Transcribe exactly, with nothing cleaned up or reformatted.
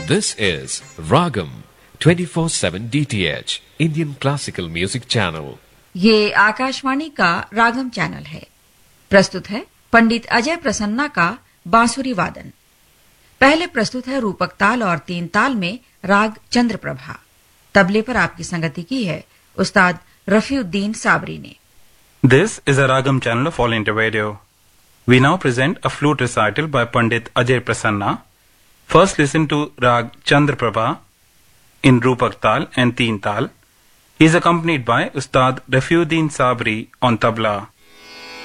This is Ragam twenty-four seven D T H Indian Classical Music Channel. ये आकाशवाणी का रागम channel है। प्रस्तुत है पंडित अजय प्रसन्ना का बांसुरी वादन। पहले प्रस्तुत है रूपक ताल और तीन ताल में राग चंद्रप्रभा। तबले पर आपकी संगति की है उस्ताद रफीउद्दीन साबरी ने। This is a Ragam channel of All India Radio. We now present a flute recital by Pandit Ajay Prasanna. First listen to Rag Chandraprabha in Rupak Tal and Teen Tal. He is accompanied by Ustad Rafiuddin Sabri on tabla.